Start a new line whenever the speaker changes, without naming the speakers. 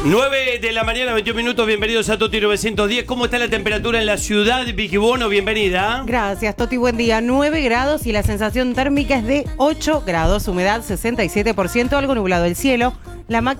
9 de la mañana, 21 minutos, bienvenidos a Toti 910. ¿Cómo está la temperatura en la ciudad? Vicky Bono, bienvenida.
Gracias, Toti, buen día. 9 grados y la sensación térmica es de 8 grados, humedad 67%, algo nublado el cielo. La máxima